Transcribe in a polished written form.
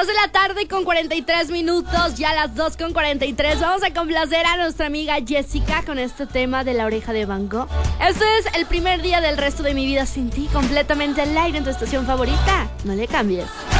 2 de la tarde con 43 minutos, ya las 2 con 43. Vamos a complacer a nuestra amiga Jessica con este tema de La Oreja de Van Gogh. Este es El primer día del resto de mi vida sin ti, completamente al aire en tu estación favorita. No le cambies.